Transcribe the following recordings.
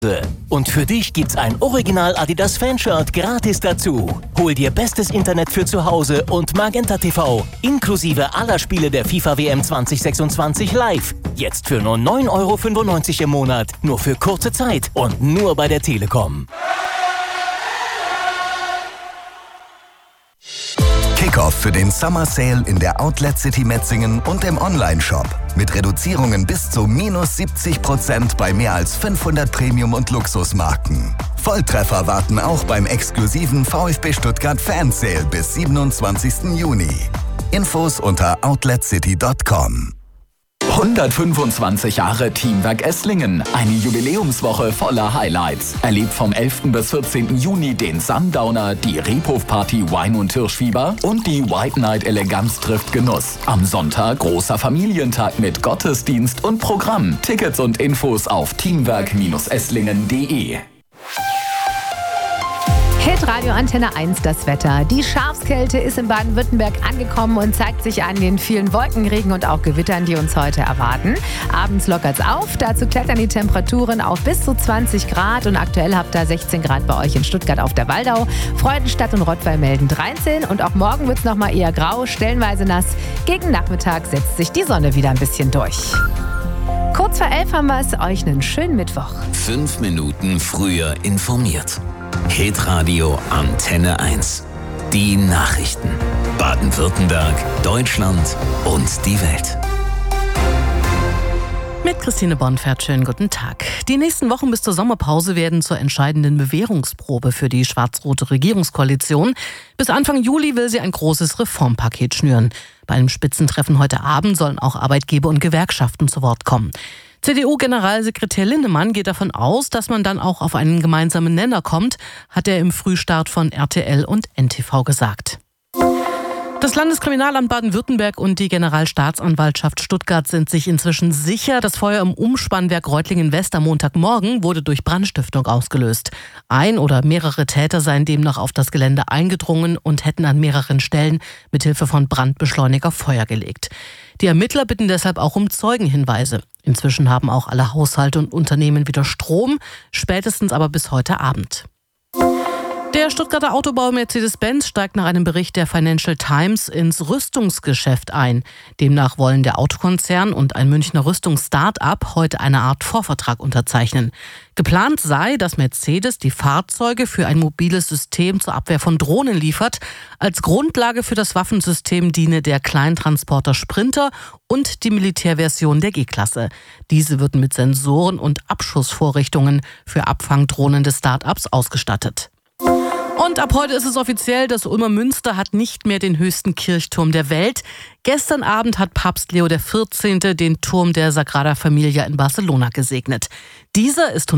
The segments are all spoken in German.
Und für dich gibt's ein Original Adidas Fanshirt gratis dazu. Hol dir bestes Internet für zu Hause und Magenta TV inklusive aller Spiele der FIFA WM 2026 live. Jetzt für nur 9,95 € im Monat, nur für kurze Zeit und nur bei der Telekom. Kickoff für den Summer Sale in der Outlet City Metzingen und im Onlineshop. Mit Reduzierungen bis zu -70% bei mehr als 500 Premium- und Luxusmarken. Volltreffer warten auch beim exklusiven VfB Stuttgart Fan Sale bis 27. Juni. Infos unter outletcity.com. 125 Jahre Teamwerk Esslingen. Eine Jubiläumswoche voller Highlights. Erlebt vom 11. bis 14. Juni den Sundowner, die Rebhof-Party Wein und Hirschfieber und die White Night Eleganz trifft Genuss. Am Sonntag großer Familientag mit Gottesdienst und Programm. Tickets und Infos auf teamwerk-esslingen.de. Hitradio Antenne 1, das Wetter. Die Schafskälte ist in Baden-Württemberg angekommen und zeigt sich an den vielen Wolkenregen und auch Gewittern, die uns heute erwarten. Abends lockert's auf, dazu klettern die Temperaturen auf bis zu 20 Grad und aktuell habt ihr 16 Grad bei euch in Stuttgart auf der Waldau. Freudenstadt und Rottweil melden 13 und auch morgen wird's nochmal eher grau, stellenweise nass. Gegen Nachmittag setzt sich die Sonne wieder ein bisschen durch. Kurz vor 11 haben wir es, euch einen schönen Mittwoch. 5 Minuten früher informiert. Hitradio Antenne 1. Die Nachrichten. Baden-Württemberg, Deutschland und die Welt. Mit Christine Bonfert, schönen guten Tag. Die nächsten Wochen bis zur Sommerpause werden zur entscheidenden Bewährungsprobe für die schwarz-rote Regierungskoalition. Bis Anfang Juli will sie ein großes Reformpaket schnüren. Bei einem Spitzentreffen heute Abend sollen auch Arbeitgeber und Gewerkschaften zu Wort kommen. CDU-Generalsekretär Linnemann geht davon aus, dass man dann auch auf einen gemeinsamen Nenner kommt, hat er im Frühstart von RTL und NTV gesagt. Das Landeskriminalamt Baden-Württemberg und die Generalstaatsanwaltschaft Stuttgart sind sich inzwischen sicher, das Feuer im Umspannwerk Reutlingen-West am Montagmorgen wurde durch Brandstiftung ausgelöst. Ein oder mehrere Täter seien demnach auf das Gelände eingedrungen und hätten an mehreren Stellen mithilfe von Brandbeschleuniger Feuer gelegt. Die Ermittler bitten deshalb auch um Zeugenhinweise. Inzwischen haben auch alle Haushalte und Unternehmen wieder Strom, spätestens aber bis heute Abend. Der Stuttgarter Autobauer Mercedes-Benz steigt nach einem Bericht der Financial Times ins Rüstungsgeschäft ein. Demnach wollen der Autokonzern und ein Münchner Rüstungs-Start-up heute eine Art Vorvertrag unterzeichnen. Geplant sei, dass Mercedes die Fahrzeuge für ein mobiles System zur Abwehr von Drohnen liefert. Als Grundlage für das Waffensystem diene der Kleintransporter Sprinter und die Militärversion der G-Klasse. Diese würden mit Sensoren und Abschussvorrichtungen für Abfangdrohnen des Start-ups ausgestattet. Und ab heute ist es offiziell, das Ulmer Münster hat nicht mehr den höchsten Kirchturm der Welt. Gestern Abend hat Papst Leo XIV. Den Turm der Sagrada Familia in Barcelona gesegnet. Dieser ist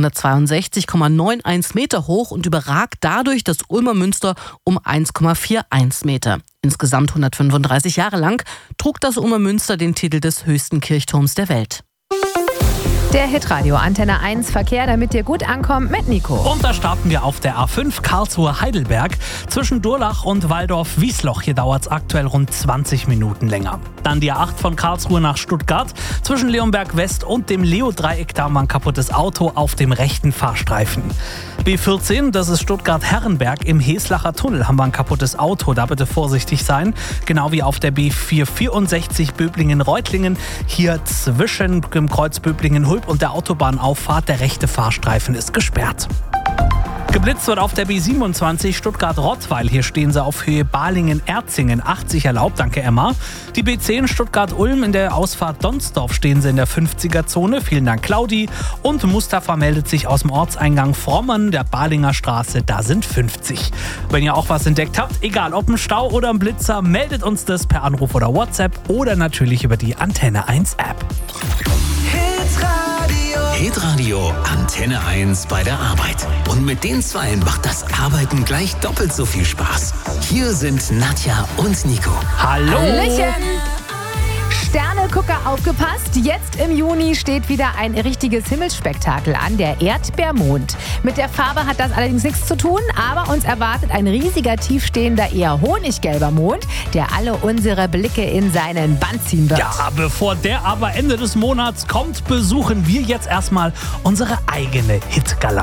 162,91 Meter hoch und überragt dadurch das Ulmer Münster um 1,41 Meter. Insgesamt 135 Jahre lang trug das Ulmer Münster den Titel des höchsten Kirchturms der Welt. Der Hitradio Antenne 1 Verkehr, damit ihr gut ankommt, mit Nico. Und da starten wir auf der A5 Karlsruhe-Heidelberg. Zwischen Durlach und Waldorf-Wiesloch. Hier dauert es aktuell rund 20 Minuten länger. Dann die A8 von Karlsruhe nach Stuttgart. Zwischen Leonberg West und dem Leo-Dreieck, da war ein kaputtes Auto auf dem rechten Fahrstreifen. B14, das ist Stuttgart-Herrenberg. Im Heslacher Tunnel haben wir ein kaputtes Auto. Da bitte vorsichtig sein. Genau wie auf der B464 Böblingen-Reutlingen. Hier zwischen dem Kreuz Böblingen-Hulp und der Autobahnauffahrt, der rechte Fahrstreifen ist gesperrt. Geblitzt wird auf der B27 Stuttgart-Rottweil. Hier stehen sie auf Höhe Balingen-Erzingen. 80 erlaubt, danke Emma. Die B10 Stuttgart-Ulm in der Ausfahrt Donsdorf stehen sie in der 50er-Zone. Vielen Dank Claudi. Und Mustafa meldet sich aus dem Ortseingang Frommern der Balinger Straße. Da sind 50. Wenn ihr auch was entdeckt habt, egal ob ein Stau oder ein Blitzer, meldet uns das per Anruf oder WhatsApp oder natürlich über die Antenne 1 App. Hitradio Antenne 1 bei der Arbeit. Und mit den Zweien macht das Arbeiten gleich doppelt so viel Spaß. Hier sind Nadja und Nico. Hallo! Hallöchen. Sternegucker, aufgepasst! Jetzt im Juni steht wieder ein richtiges Himmelsspektakel an, der Erdbeermond. Mit der Farbe hat das allerdings nichts zu tun, aber uns erwartet ein riesiger, tiefstehender, eher honiggelber Mond, der alle unsere Blicke in seinen Bann ziehen wird. Ja, bevor der aber Ende des Monats kommt, besuchen wir jetzt erstmal unsere eigene Hitgalaxie.